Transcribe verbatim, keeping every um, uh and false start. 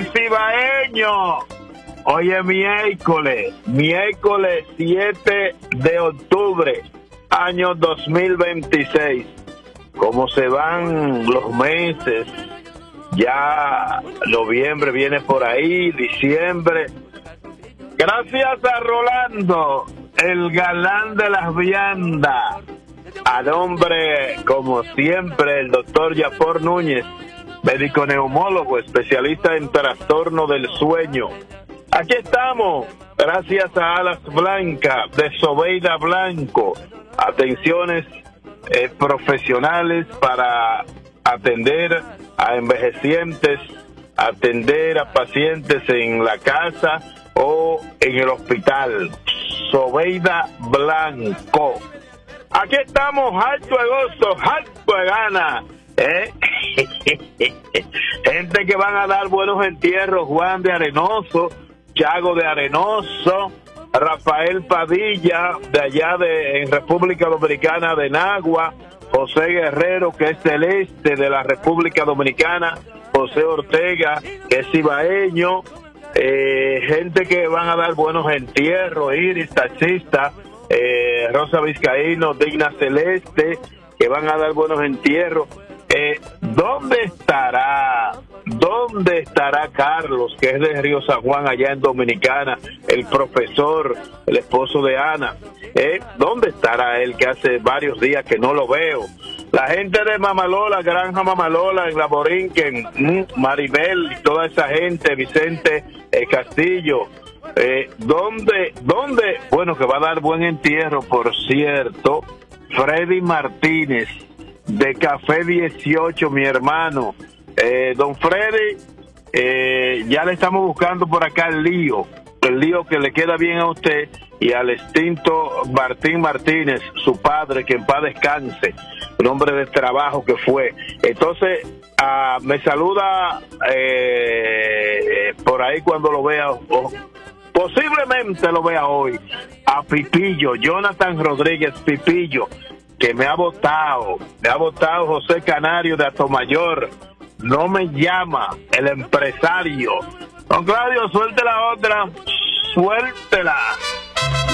cibaeño! Hoy es miércoles, miércoles siete de octubre, año dos mil veintiséis. Como se van los meses, ya noviembre viene por ahí, diciembre. Gracias a Rolando, el galán de las viandas, a nombre, como siempre, el doctor Yafor Núñez, médico neumólogo, especialista en trastorno del sueño. Aquí estamos, gracias a Alas Blancas de Sobeida Blanco, atenciones eh, profesionales para atender a envejecientes, atender a pacientes en la casa o en el hospital. Sobeida Blanco. Aquí estamos, harto de gozo, harto de gana, ¿eh? Gente que van a dar buenos entierros: Juan de Arenoso, Chago de Arenoso, Rafael Padilla, de allá de en República Dominicana, de Nagua, José Guerrero, que es del este de la República Dominicana, José Ortega, que es cibaeño, eh, gente que van a dar buenos entierros: Iris, taxista, eh, Rosa Vizcaíno, Digna Celeste, que van a dar buenos entierros. Eh, ¿Dónde estará? ¿Dónde estará Carlos, que es de Río San Juan, allá en Dominicana, el profesor, el esposo de Ana? Eh, ¿Dónde estará él, que hace varios días que no lo veo? La gente de Mamalola, Granja Mamalola, en La Borinquen, mmm, Maribel y toda esa gente, Vicente eh, Castillo. Eh, ¿Dónde? ¿Dónde? Bueno, que va a dar buen entierro, por cierto, Freddy Martínez, de Café dieciocho, mi hermano. Eh, don Freddy, eh, ya le estamos buscando por acá el lío, el lío que le queda bien a usted y al extinto Martín Martínez, su padre, que en paz descanse, un hombre de trabajo que fue. Entonces, ah, me saluda eh, por ahí cuando lo vea, o posiblemente lo vea hoy, a Pipillo, Jonathan Rodríguez Pipillo, que me ha votado, me ha votado José Canario de Atomayor. No me llama el empresario. Don Claudio, suelte la otra, suéltela.